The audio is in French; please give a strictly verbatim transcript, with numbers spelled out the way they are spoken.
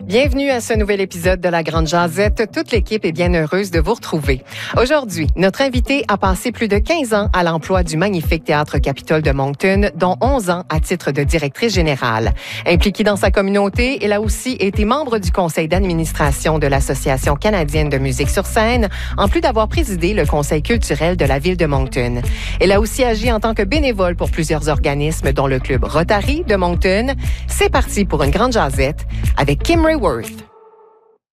Bienvenue à ce nouvel épisode de La Grande Jazette. Toute l'équipe est bien heureuse de vous retrouver. Aujourd'hui, notre invitée a passé plus de quinze ans à l'emploi du magnifique Théâtre Capitole de Moncton, dont onze ans à titre de directrice générale. Impliquée dans sa communauté, elle a aussi été membre du conseil d'administration de l'Association canadienne de musique sur scène, en plus d'avoir présidé le conseil culturel de la ville de Moncton. Elle a aussi agi en tant que bénévole pour plusieurs organismes, dont le club Rotary de Moncton. C'est parti pour une grande jazette avec Kim Rayworth.